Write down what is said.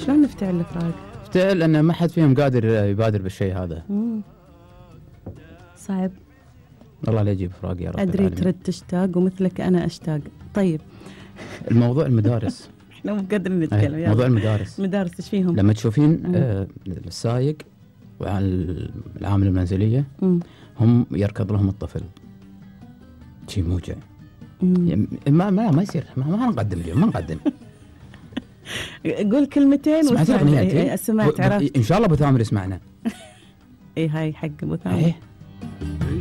شلون نفتعل الفراق؟ افتعل ان ما حد فيهم قادر يبادر بالشيء هذا. صعب. الله لا يجيب فراق يا رب. ادري ترد تشتاق ومثلك انا اشتاق. طيب الموضوع المدارس. احنا مو قادرين نتكلم. موضوع المدارس. مدارس ايش فيهم؟ لما تشوفين السايق والعامل المنزليه هم يركض لهم الطفل شيء موجع. ما يصير. ما نقدم اليوم، ما نقدم. قول كلمتين. سمعت اغنيتين؟ سمعت، عرفت ان شاء الله ابو ثامر يسمعنا. اي هاي حق ابو ثامر.